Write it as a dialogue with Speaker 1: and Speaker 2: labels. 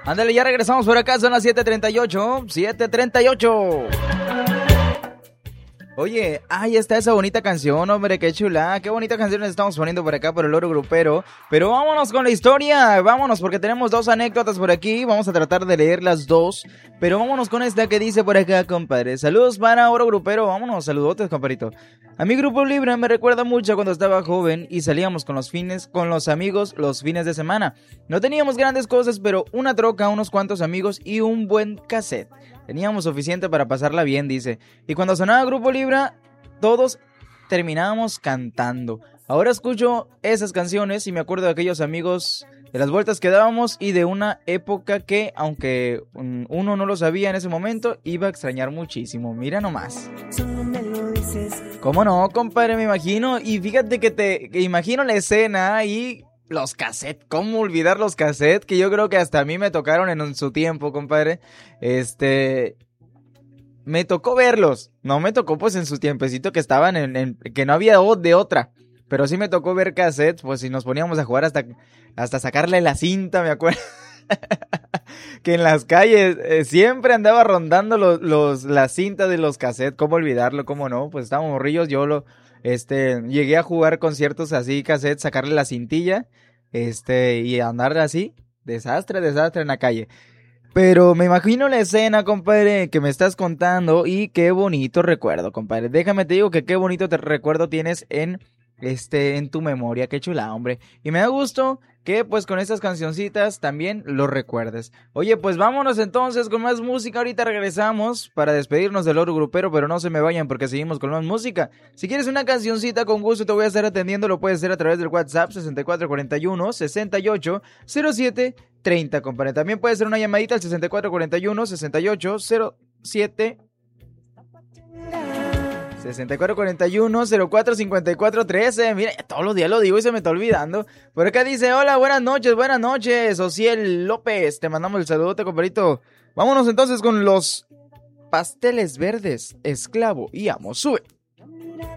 Speaker 1: Ándale, ya regresamos por acá, son las 7:38. 7:38. Oye, ahí está esa bonita canción, hombre, qué chula, qué bonita canción les estamos poniendo por acá por el Oro Grupero. Pero vámonos con la historia, vámonos porque tenemos dos anécdotas por aquí, vamos a tratar de leer las dos. Pero vámonos con esta que dice por acá, compadre. Saludos para Oro Grupero, vámonos, saludotes, compadrito. A mi grupo libre me recuerda mucho cuando estaba joven y salíamos con los amigos los fines de semana. No teníamos grandes cosas, pero una troca, unos cuantos amigos y un buen cassette. Teníamos suficiente para pasarla bien, dice. Y cuando sonaba Grupo Libra, todos terminábamos cantando. Ahora escucho esas canciones y me acuerdo de aquellos amigos, de las vueltas que dábamos y de una época que, aunque uno no lo sabía en ese momento, iba a extrañar muchísimo. Mira nomás. ¿Cómo no, compadre? Me imagino. Y fíjate que imagino la escena y los cassettes. ¿Cómo olvidar los cassettes? Que yo creo que hasta a mí me tocaron en su tiempo, compadre. Me tocó verlos. No me tocó pues en su tiempecito que estaban que no había de otra. Pero sí me tocó ver cassettes, pues si nos poníamos a jugar hasta sacarle la cinta, me acuerdo. Que en las calles siempre andaba rondando la cinta de los cassettes. ¿Cómo olvidarlo? ¿Cómo no? Pues estábamos morrillos, llegué a jugar conciertos así, cassettes, sacarle la cintilla, y andar así, desastre en la calle. Pero me imagino la escena, compadre, que me estás contando y qué bonito recuerdo, compadre. Déjame te digo que qué bonito recuerdo tienes en tu memoria, qué chula, hombre. Y me da gusto que pues con estas cancioncitas también lo recuerdes. Oye, pues vámonos entonces con más música. Ahorita regresamos para despedirnos del Oro Grupero, pero no se me vayan porque seguimos con más música. Si quieres una cancioncita, con gusto te voy a estar atendiendo. Lo puedes hacer a través del WhatsApp 6441-680730, compadre. También puede ser una llamadita al 6441-680730. 6441-045413. Mira, todos los días lo digo y se me está olvidando. Por acá dice, hola, buenas noches, Ociel López. Te mandamos el saludote, compadrito. Vámonos entonces con los Pasteles Verdes, Esclavo y Amo. Sube.